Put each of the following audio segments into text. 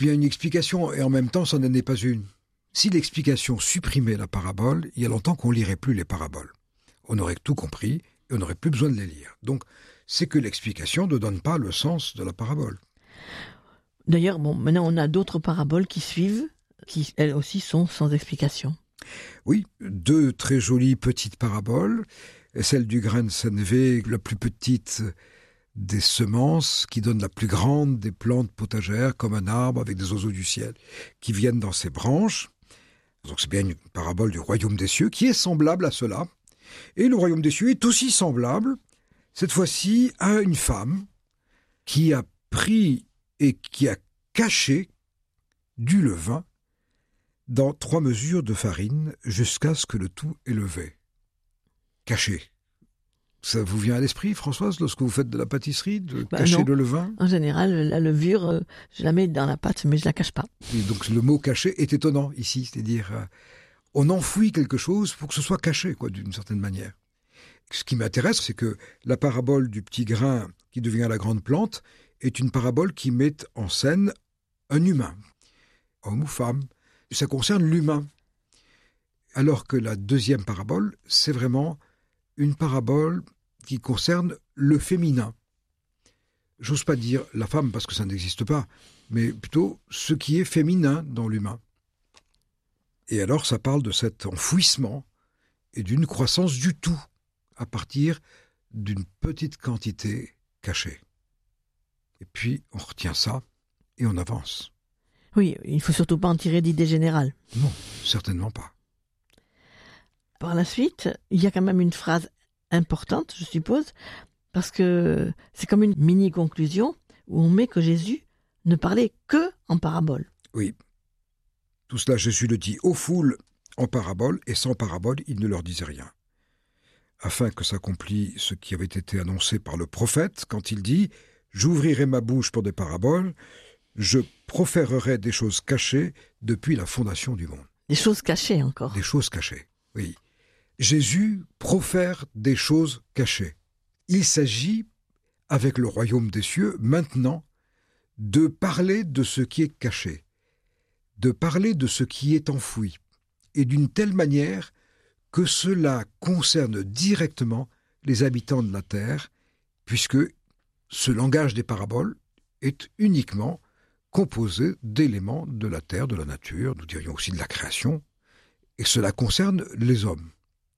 bien une explication, et en même temps, ça n'en est pas une. Si l'explication supprimait la parabole, il y a longtemps qu'on lirait plus les paraboles. On aurait tout compris, et on n'aurait plus besoin de les lire. Donc, c'est que l'explication ne donne pas le sens de la parabole. D'ailleurs, maintenant on a d'autres paraboles qui suivent, qui elles aussi sont sans explication. Oui, 2 très jolies petites paraboles. Celle du grain de sénévé, la plus petite des semences, qui donne la plus grande des plantes potagères, comme un arbre avec des oiseaux du ciel qui viennent dans ses branches. Donc c'est bien une parabole du royaume des cieux qui est semblable à cela. Et le royaume des cieux est aussi semblable, cette fois-ci, à une femme qui a pris et qui a caché du levain dans 3 mesures de farine jusqu'à ce que le tout est levé. Caché. Ça vous vient à l'esprit, Françoise, lorsque vous faites de la pâtisserie, de cacher non. le levain? En général, la levure, je la mets dans la pâte, mais je la cache pas. Et donc le mot caché est étonnant ici, c'est-à-dire on enfouit quelque chose pour que ce soit caché, d'une certaine manière. Ce qui m'intéresse, c'est que la parabole du petit grain qui devient la grande plante est une parabole qui met en scène un humain, homme ou femme. Ça concerne l'humain. Alors que la deuxième parabole, c'est vraiment une parabole qui concerne le féminin. J'ose pas dire la femme parce que ça n'existe pas, mais plutôt ce qui est féminin dans l'humain. Et alors ça parle de cet enfouissement et d'une croissance du tout à partir d'une petite quantité cachée. Et puis on retient ça et on avance. Oui, il ne faut surtout pas en tirer d'idées générales. Non, certainement pas. Par la suite, il y a quand même une phrase importante, je suppose, parce que c'est comme une mini-conclusion où on met que Jésus ne parlait que en parabole. Oui. Tout cela, Jésus le dit aux foules en parabole, et sans parabole, il ne leur disait rien. Afin que s'accomplisse ce qui avait été annoncé par le prophète, quand il dit « J'ouvrirai ma bouche pour des paraboles, je proférerai des choses cachées depuis la fondation du monde. » Des choses cachées encore. Des choses cachées, oui. Jésus profère des choses cachées. Il s'agit, avec le royaume des cieux, maintenant, de parler de ce qui est caché, de parler de ce qui est enfoui, et d'une telle manière que cela concerne directement les habitants de la terre, puisque ce langage des paraboles est uniquement composé d'éléments de la terre, de la nature, nous dirions aussi de la création, et cela concerne les hommes.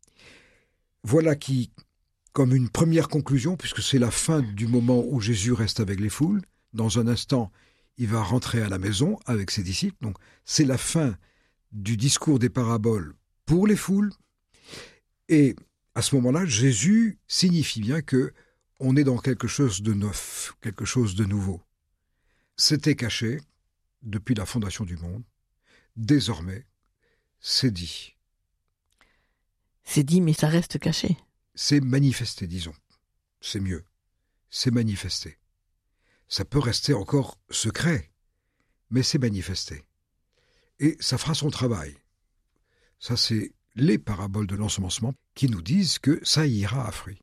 Voilà qui, comme une première conclusion, puisque c'est la fin du moment où Jésus reste avec les foules, dans un instant, il va rentrer à la maison avec ses disciples, donc c'est la fin du discours des paraboles pour les foules, et à ce moment-là, Jésus signifie bien que on est dans quelque chose de neuf, quelque chose de nouveau. C'était caché depuis la fondation du monde, désormais, c'est dit. C'est dit, mais ça reste caché. C'est manifesté, disons. C'est mieux. C'est manifesté. Ça peut rester encore secret, mais c'est manifesté. Et ça fera son travail. Ça, c'est les paraboles de l'ensemencement qui nous disent que ça ira à fruit.